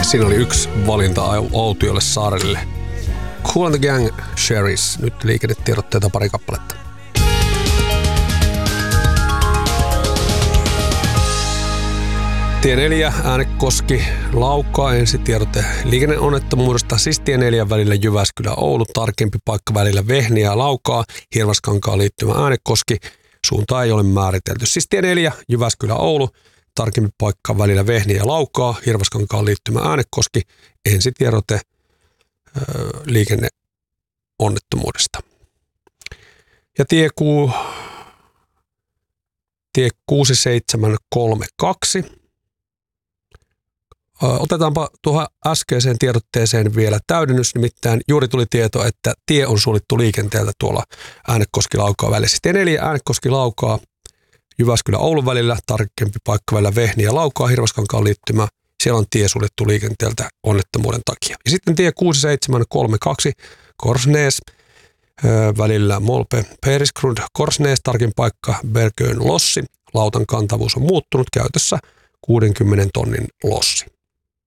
Siinä oli yksi valinta autiolle saarelle. Kool and the Gang, Sherry's. Nyt liikennetiedotteita pari kappaletta. Tie 4, Äänekoski, Laukaa, ensitiedote liikenneonnettomuudesta, siis tie 4 välillä Jyväskylä-Oulu, tarkempi paikka välillä Vehniä, Laukaa, Hirvaskankaan liittymä Äänekoski, suunta ei ole määritelty. Siis tie 4, Jyväskylä-Oulu, tarkempi paikka välillä Vehniä, Laukaa, Hirvaskankaan liittymä Äänekoski, ensitiedote liikenneonnettomuudesta. Ja tie 6732. Otetaanpa tuohon äskeiseen tiedotteeseen vielä täydennys, nimittäin juuri tuli tieto, että tie on suljettu liikenteeltä tuolla Äänekoski-Laukaa välissä. Tie 4 Äänekoski-Laukaa, Jyväskylä-Oulun välillä, tarkempi paikka välillä Vehniä, Laukaa, Hirvaskankaan liittymä. Siellä on tie suljettu liikenteeltä onnettomuuden takia. Ja sitten tie 6732 Korsnäs välillä Molpe, Perisgrund, Korsnäs, tarkin paikka Bergön Lossi. Lautan kantavuus on muuttunut, käytössä 60 tonnin lossi.